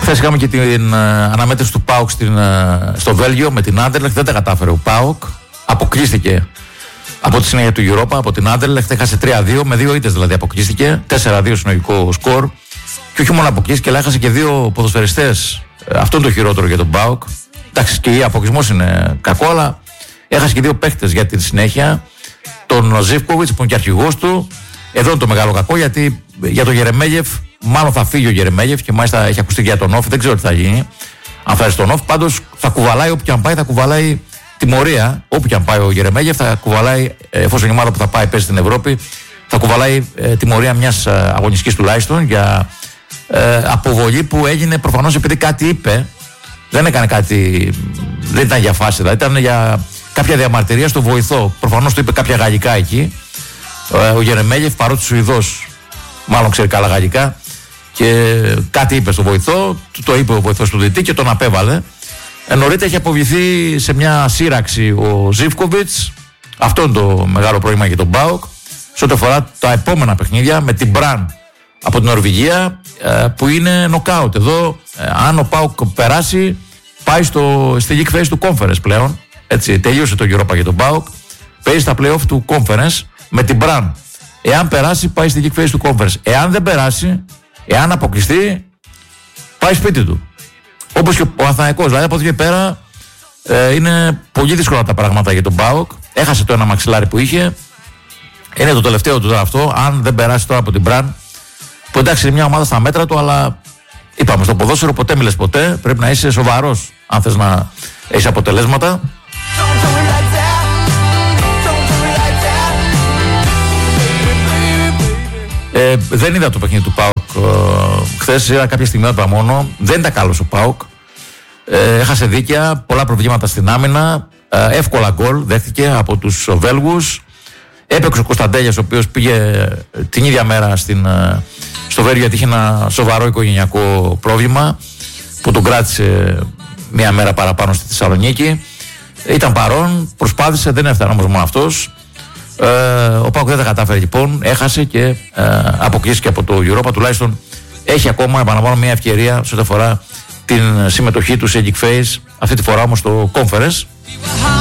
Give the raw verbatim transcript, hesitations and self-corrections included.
Χθες είχαμε και την ε, αναμέτρηση του ΠΑΟΚ στην, ε, στο Βέλγιο με την Άντερλεχτ. Δεν τα κατάφερε ο ΠΑΟΚ. Αποκλείστηκε από τη συνέχεια του Europa, από την Άντερλεχτ. Έχασε τρία δύο, με δύο ήττες δηλαδή αποκλείστηκε. τέσσερα δύο συνολικό σκορ. Και όχι μόνο αποκλείστηκε, αλλά έχασε και δύο ποδοσφαιριστές. Ε, αυτό είναι το χειρότερο για τον ΠΑΟΚ. Εντάξει, και ο αποκλεισμός είναι κακό, αλλά έχασε και δύο παίχτες για τη συνέχεια. Τον Ζίβκοβιτς που είναι και αρχηγός του. Εδώ είναι το μεγάλο κακό, γιατί για τον Γερεμέγεφ μάλλον θα φύγει ο Γερεμέγεφ και μάλιστα έχει ακουστεί για τον Όφ. Δεν ξέρω τι θα γίνει. Αν θα έρθει στον Όφ, πάντως θα κουβαλάει όπου και αν πάει, θα κουβαλάει τιμωρία. Όπου και αν πάει ο Γερεμέγεφ, θα κουβαλάει, εφόσον η ομάδα που θα πάει πέσει στην Ευρώπη, θα κουβαλάει ε, τιμωρία μιας ε, αγωνιστικής τουλάχιστον για ε, αποβολή που έγινε προφανώς επειδή κάτι είπε. Δεν έκανε κάτι, δεν ήταν για φάση, δηλαδή ήταν για κάποια διαμαρτυρία στο βοηθό. Προφανώς του είπε κάποια γαλλικά εκεί. Ε, ο Γερεμέγεφ, παρότι Σουηδός, μάλλον ξέρει καλά γαλλικά, και κάτι είπε στο βοηθό, το είπε ο βοηθός του διαιτητή και τον απέβαλε. Ε, νωρίτερα έχει αποβληθεί σε μια σύραξη ο Ζίβκοβιτς. Αυτό είναι το μεγάλο πρόβλημα για τον ΠΑΟΚ. Σε ό,τι αφορά τα επόμενα παιχνίδια με την Μπραν από την Νορβηγία, ε, που είναι νοκάουτ. Εδώ, ε, αν ο ΠΑΟΚ περάσει, πάει στο, στη league phase του Conference πλέον. Έτσι, τελείωσε το Europa για τον ΠΑΟΚ. Παίζει στα play-off του Conference με την Μπραν. Εάν περάσει, πάει στη league phase του Conference. Εάν δεν περάσει, εάν αποκλειστεί, πάει σπίτι του. Όπως και ο Παναθηναϊκός. Δηλαδή από εδώ και πέρα ε, είναι πολύ δύσκολα τα πράγματα για τον ΠΑΟΚ. Έχασε το ένα μαξιλάρι που είχε. Είναι το τελευταίο του τώρα αυτό. Αν δεν περάσει τώρα από την Μπραν, που εντάξει είναι μια ομάδα στα μέτρα του, αλλά είπαμε στο ποδόσφαιρο ποτέ μιλες ποτέ. Πρέπει να είσαι σοβαρός αν θες να έχεις αποτελέσματα. Ε, δεν είδα το παιχνίδι του ΠΑΟΚ ε, χθες, είδα κάποια στιγμιότυπα μόνο. Δεν ήταν καλός ο ΠΑΟΚ. Ε, έχασε δίκαια, πολλά προβλήματα στην άμυνα. Ε, εύκολα γκολ δέχτηκε από τους Βέλγους. Έπαιξε ο Κωνσταντέλιας, ο οποίος πήγε την ίδια μέρα στην, στο Βέλγιο, γιατί είχε ένα σοβαρό οικογενειακό πρόβλημα που τον κράτησε μία μέρα παραπάνω στη Θεσσαλονίκη. Ήταν παρόν, προσπάθησε, δεν έφτανε όμως μόνο αυτός. Ε, ο ΠΑΟΚ δεν τα κατάφερε λοιπόν, έχασε και ε, αποκλείστηκε από το Europa. Τουλάχιστον έχει ακόμα, επαναλαμβάνω, μια ευκαιρία σε ό,τι αφορά την συμμετοχή του σε league phase, αυτή τη φορά όμως στο Conference.